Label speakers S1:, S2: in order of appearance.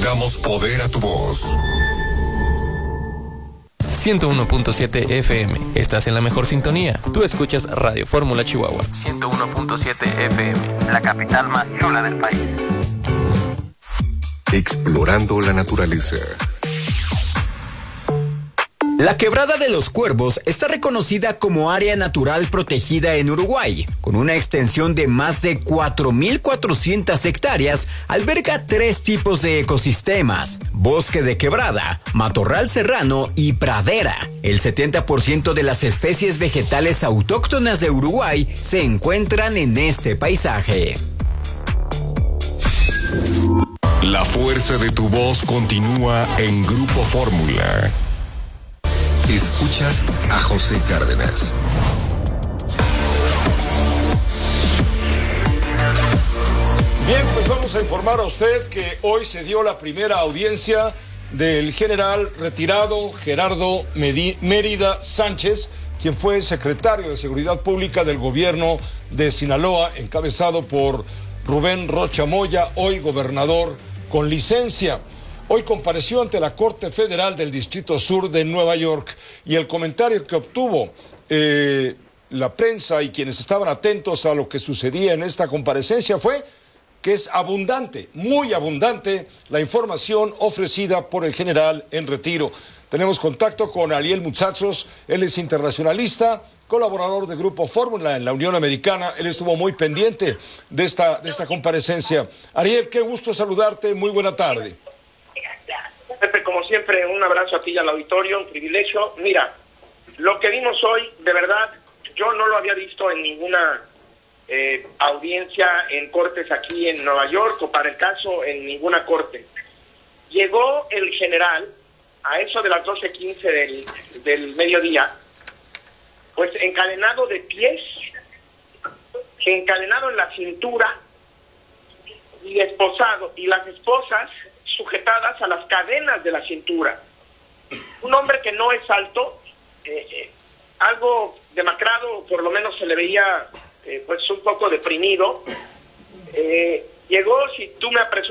S1: Damos poder a tu voz.
S2: 101.7 FM. Estás en la mejor sintonía. Tú escuchas Radio Fórmula Chihuahua. 101.7 FM. La capital más chula del país.
S1: Explorando la naturaleza.
S3: La Quebrada de los Cuervos está reconocida como área natural protegida en Uruguay. Con una extensión de más de 4.400 hectáreas, alberga 3 tipos de ecosistemas: bosque de quebrada, matorral serrano y pradera. El 70% de las especies vegetales autóctonas de Uruguay se encuentran en este paisaje.
S1: La fuerza de tu voz continúa en Grupo Fórmula. Escuchas a José Cárdenas.
S4: Bien, pues vamos a informar a usted que hoy se dio la primera audiencia del general retirado Gerardo Mérida Sánchez, quien fue secretario de Seguridad Pública del gobierno de Sinaloa, encabezado por Rubén Rocha Moya, hoy gobernador con licencia. Hoy compareció ante la Corte Federal del Distrito Sur de Nueva York y el comentario que obtuvo la prensa y quienes estaban atentos a lo que sucedía en esta comparecencia fue que es abundante, muy abundante, la información ofrecida por el general en retiro. Tenemos contacto con Ariel Muchachos, él es internacionalista, colaborador de Grupo Fórmula en la Unión Americana. Él estuvo muy pendiente de esta comparecencia. Ariel, qué gusto saludarte, muy buena tarde.
S5: Pepe, como siempre, un abrazo a ti y al auditorio, un privilegio. Mira, lo que vimos hoy, de verdad, yo no lo había visto en ninguna audiencia en cortes aquí en Nueva York, o para el caso en ninguna corte. Llegó el general a eso de las 12:15 del mediodía, pues encadenado de pies, encadenado en la cintura y esposado, y las esposas sujetadas a las cadenas de la cintura. Un hombre que no es alto, algo demacrado, por lo menos se le veía pues un poco deprimido. Llegó, si tú me apresuras,